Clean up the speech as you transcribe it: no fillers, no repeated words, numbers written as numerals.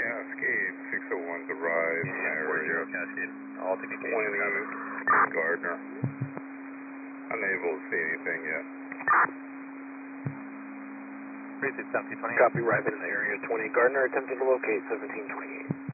Cascade 601's arrived in the area. 40 Cascade. All to 20 Gardner. Unable to see anything yet. 36 1728. Copy, arriving in the area 20 Gardner, attempting to locate 1728.